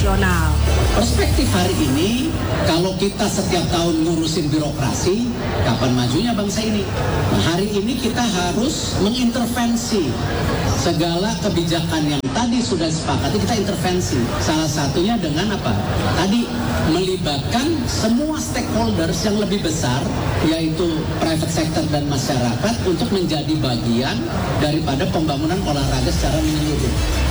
nasional. Perspektif hari ini, kalau kita setiap tahun ngurusin birokrasi, kapan majunya bangsa ini? Nah, hari ini kita harus mengintervensi segala kebijakan yang tadi sudah sepakati, kita intervensi. Salah satunya dengan apa? Tadi melibatkan semua stakeholders yang lebih besar, yaitu private sector dan masyarakat untuk menjadi bagian daripada pembangunan olahraga secara menyeluruh.